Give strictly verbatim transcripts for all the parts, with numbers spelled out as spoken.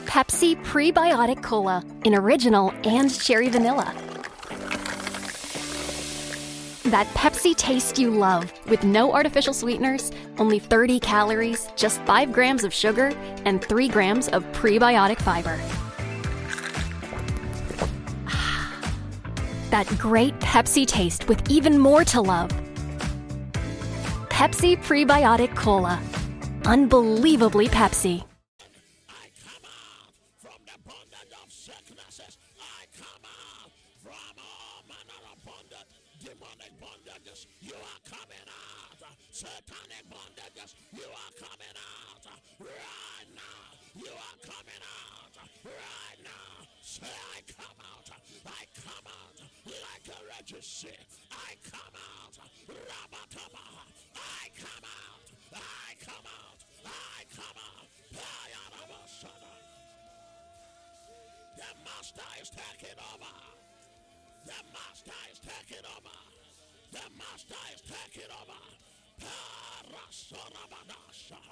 Pepsi Prebiotic Cola in original and cherry vanilla. That Pepsi taste you love, with no artificial sweeteners, only thirty calories, just five grams of sugar, and three grams of prebiotic fiber. That great Pepsi taste with even more to love. Pepsi Prebiotic Cola. Unbelievably Pepsi. I come out from the bondage of sicknesses. I come out from all manner of bondage. Demonic bondages, you are coming out. Satanic bondages, you are coming out. Right now, you are coming out. Right now, say I come out. I come out like a registry. I come out. Rabataba. I come out. I come out. I come out. The master is taking over. The master is taking over. The master is taking over. Parasorabadasha.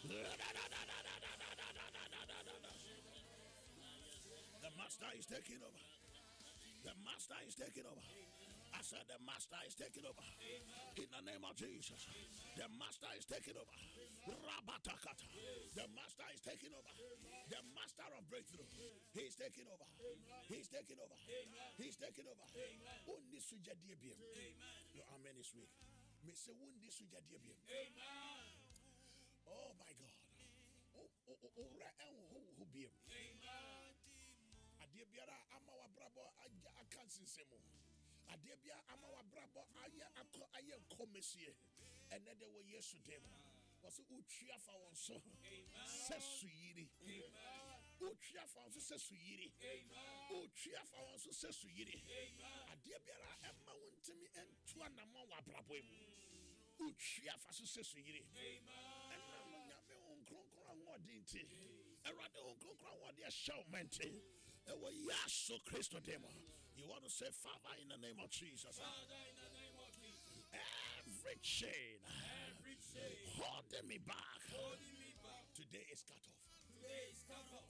The master is taking over. The master is taking over. I said the master is taking over. In the name of Jesus. The master is taking over. Rabatakata. The master is taking over. The master of breakthrough. He's taking over. He's taking over. He's taking over. Only suja diebiem. No amen this week. Me say only suja diebiem. Oh my God. Oh oh oh oh ra en ho ho biem. Adiebiara ama wa brabo akansi semo. Adebia ama wa brabo aye akọ aye nkomesie. Ene de wo Yesu dem. Was utria fa won so. Sesu yiri. Utria fa won so sesu yiri. Utria fa won so sesu yiri. Adebiara emma wontimi entua na ma wa brabo emu. Utria fa so sesu yiri. Enna mo nyame on kronkron anwode nti. Erade on kronkron anwode show mente. Ewo Yesu Kristo dem. You want to say, Father, in the name of Jesus. Father, in the name of Jesus. Every chain, Every chain holding me back, holding me back today is cut off. today is cut off.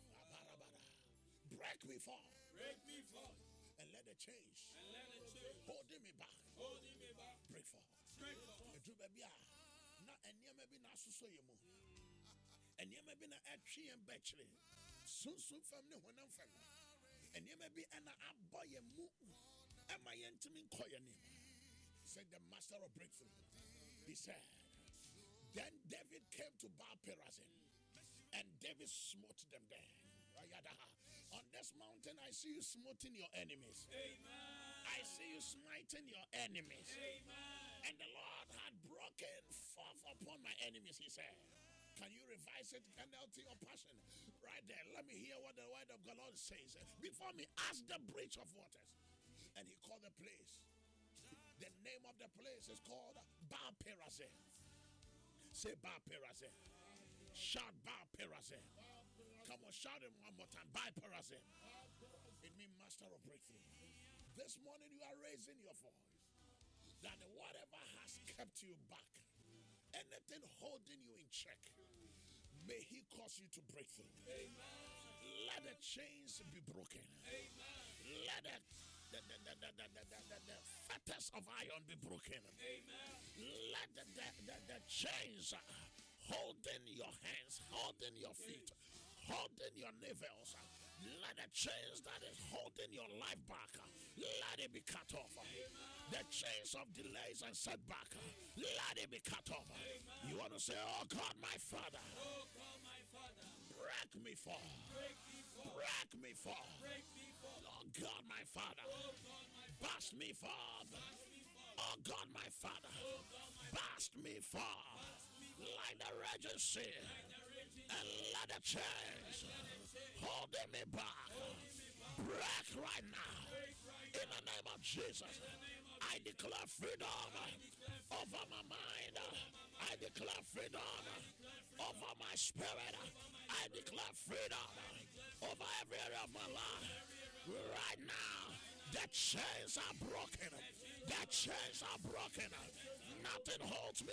Break me forth Break me forth and let the chains and let the chain holding me back holding me back break forth. break forth. Edu baby a na eniyama bi na asuso yemu. Eniyama bi na atwe em bechre. Sunsun fam ne honam fam. Eniyama bi ana aboye mu. Ema yentimi nkoye ni. Said the master of breakthrough. He said, then David came to Baal Perazim, and David smote them there. On this mountain, I see you smoting your enemies. Amen. I see you smiting your enemies. Amen. And the Lord had broken forth upon my enemies, he said. Can you revise it? N L T or passion? Right there. Let me hear what the word of the Lord says. Before me, ask the bridge of waters. And he called the place. The name of the place is called Baal Perazim. Say Baal Perazim. Shout Baal Perazim. Come on, shout it one more time. Baal Perazim. It means master of breakthrough. This morning you are raising your voice. That whatever has kept you back, anything holding you in check, may he cause you to break through. Amen. Let the chains be broken. Amen. Let it The, the, the, the, the, the, the, the fetters of iron be broken. Amen. Let the, the, the, the chains holding your hands, holding your feet, holding your navels. Let the chains that is holding your life back, let it be cut off. The chains of delays and setback, let it be cut off. You want to say, oh God, my Father, Oh God, my Father, break me forth, break me forth, break me forth. break me forth. Oh God, my Father, Oh God, my bust me forth. Oh God, my Father, bust me forth like the regency, and let the chains holding me back break right now. In the name of Jesus, I declare freedom over my mind. I declare freedom over my spirit. I declare freedom over every area of my life. Right now, the chains are broken. The chains are broken. Nothing holds me